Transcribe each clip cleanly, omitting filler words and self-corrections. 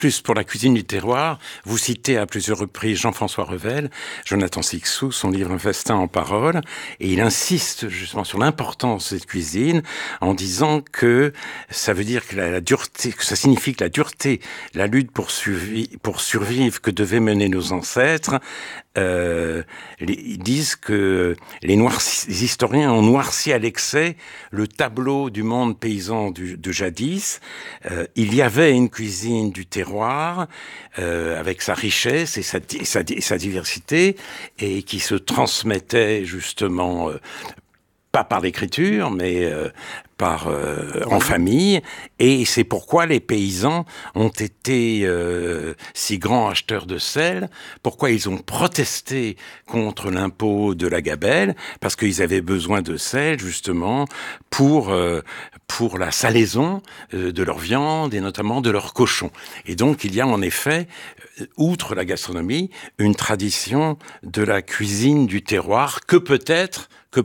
plus pour la cuisine du terroir, vous citez à plusieurs reprises Jean-François Revel, Jonathan Sixou, son livre Un festin en paroles, et il insiste justement sur l'importance de cette cuisine en disant que ça veut dire que la dureté, que ça signifie que la dureté, la lutte pour survivre que devaient mener nos ancêtres, ils disent que les historiens ont noirci à l'excès le tableau du monde paysan de jadis. Il y avait une cuisine du terroir avec sa richesse et sa diversité, et qui se transmettait justement pas par l'écriture, mais en famille, et c'est pourquoi les paysans ont été si grands acheteurs de sel, pourquoi ils ont protesté contre l'impôt de la gabelle, parce qu'ils avaient besoin de sel justement pour la salaison de leur viande et notamment de leur cochon. Et donc il y a en effet, outre la gastronomie, une tradition de la cuisine du terroir que peut-être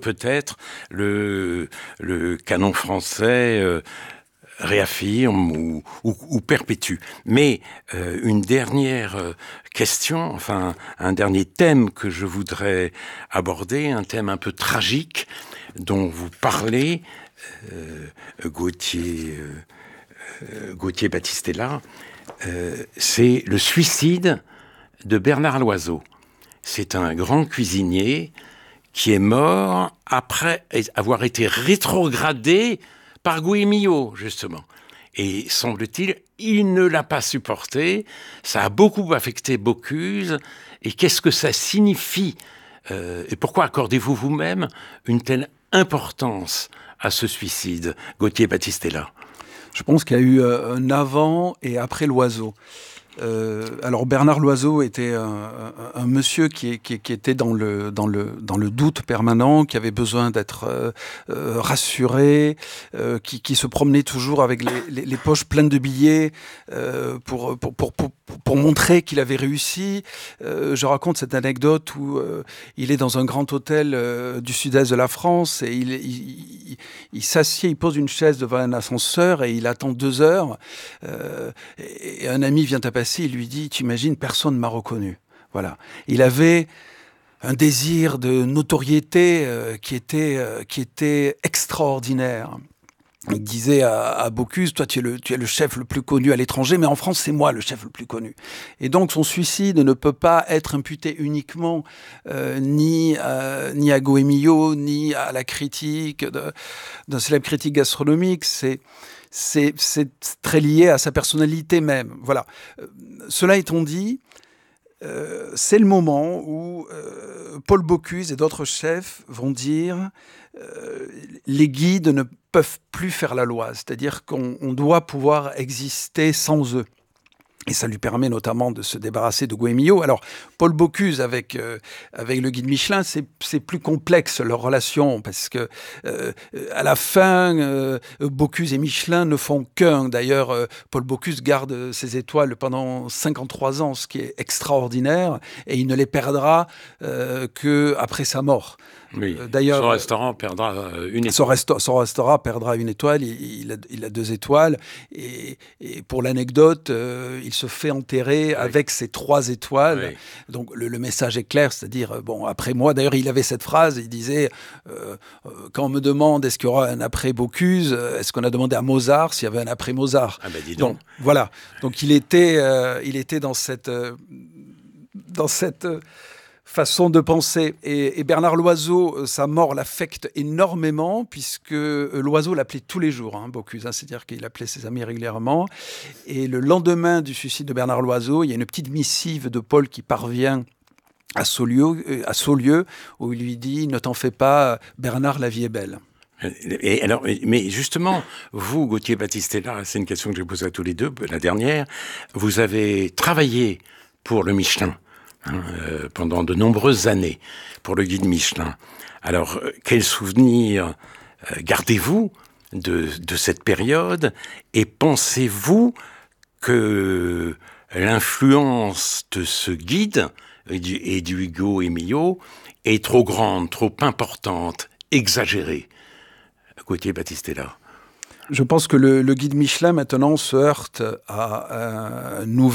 le canon français réaffirme ou perpétue. Mais une dernière question, enfin un dernier thème que je voudrais aborder, un thème un peu tragique dont vous parlez, Gauthier Battistella, c'est le suicide de Bernard Loiseau. C'est un grand cuisinier qui est mort après avoir été rétrogradé par Guémillot, justement. Et semble-t-il, il ne l'a pas supporté. Ça a beaucoup affecté Bocuse. Et qu'est-ce que ça signifie et pourquoi accordez-vous vous-même une telle importance à ce suicide, Gauthier Battistella? Je pense qu'il y a eu un avant et après Loiseau. Alors Bernard Loiseau était un monsieur qui était dans le doute permanent, qui avait besoin d'être rassuré, qui se promenait toujours avec les poches pleines de billets pour montrer qu'il avait réussi. Je raconte cette anecdote où il est dans un grand hôtel du sud-est de la France et il s'assied, il pose une chaise devant un ascenseur et il attend 2 heures. Et un ami vient à passer, il lui dit « T'imagines, personne ne m'a reconnu. » Voilà. Il avait un désir de notoriété qui était extraordinaire. Il disait à Bocuse, toi tu es le chef le plus connu à l'étranger, mais en France c'est moi le chef le plus connu. Et donc son suicide ne peut pas être imputé uniquement ni à Goemillot, ni à la critique d'un célèbre critique gastronomique. C'est très lié à sa personnalité même. Voilà. Cela étant dit, c'est le moment où Paul Bocuse et d'autres chefs vont dire les guides ne peuvent plus faire la loi, c'est-à-dire qu'on doit pouvoir exister sans eux. Et ça lui permet notamment de se débarrasser de Guémillot. Alors, Paul Bocuse avec le guide Michelin, c'est plus complexe leur relation, parce que à la fin, Bocuse et Michelin ne font qu'un. D'ailleurs, Paul Bocuse garde ses étoiles pendant 53 ans, ce qui est extraordinaire, et il ne les perdra qu'après sa mort. Oui. D'ailleurs, son restaurant perdra une étoile. Son restaurant perdra une étoile, il a 2 étoiles, et pour l'anecdote, il se fait enterrer avec ses 3 étoiles. Oui. Donc le message est clair, c'est-à-dire, bon, après moi, d'ailleurs il avait cette phrase, il disait, quand on me demande est-ce qu'il y aura un après Bocuse, est-ce qu'on a demandé à Mozart s'il y avait un après Mozart? Ah ben dis donc. Voilà, donc il était dans cette façon de penser. Et Bernard Loiseau, sa mort l'affecte énormément, puisque Loiseau l'appelait tous les jours, Bocuse, c'est-à-dire qu'il appelait ses amis régulièrement. Et le lendemain du suicide de Bernard Loiseau, il y a une petite missive de Paul qui parvient à Saulieu, où il lui dit « Ne t'en fais pas, Bernard, la vie est belle ». Et alors, mais justement, vous, Gauthier Battistella, c'est une question que j'ai posée à tous les deux, la dernière, vous avez travaillé pour le Michelin pendant de nombreuses années, pour le guide Michelin. Alors, quel souvenir gardez-vous de cette période, et pensez-vous que l'influence de ce guide et du Hugo Émilio est trop grande, trop importante, exagérée? Gauthier Battistella. Je pense que le guide Michelin maintenant se heurte à un nouvel